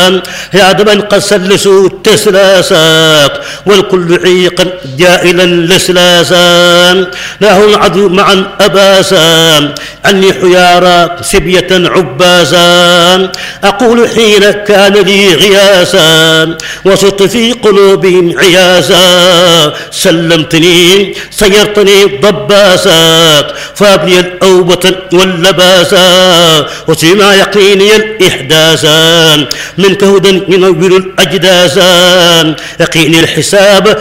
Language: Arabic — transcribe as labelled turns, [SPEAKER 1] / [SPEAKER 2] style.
[SPEAKER 1] يا دمن قد سلسوا التسلاسات والكل عيقا جائلا لسلاسا له العدو معا أباسا عني حيارى سبية عباسا أقول حين كان لي غياسا وصرت في قلوبهم عياسا سلمتني سيرتني ضباسا فابني الأوبة واللباسا وسما يقيني الإحداثا منك هدى ينور الأجداثا يقيني الحساب